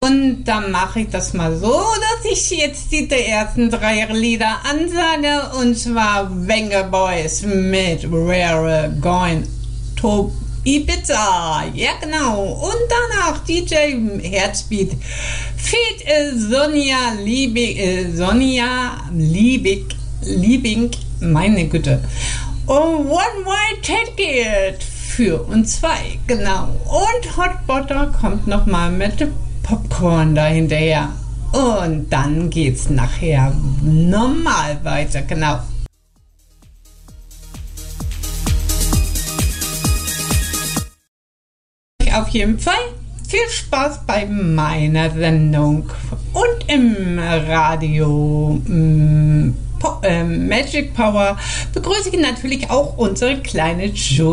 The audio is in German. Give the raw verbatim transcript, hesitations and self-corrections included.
Und dann mache ich das mal so, dass ich jetzt die ersten drei Lieder ansage. Und zwar Venga Boys mit We're Going to Ibiza. Ja, genau. Und danach D J Herzbeat. Feed äh, Sonja Liebig, äh, Sonja Liebig, Liebing, meine Güte. Und One Way Ticket für uns zwei, genau. Und Hot Butter kommt nochmal mit Popcorn dahinterher. Und dann geht's nachher normal weiter, genau. Auf jeden Fall viel Spaß bei meiner Sendung und im Radio ähm, Po- äh, Magic Power begrüße ich natürlich auch unsere kleine Jo.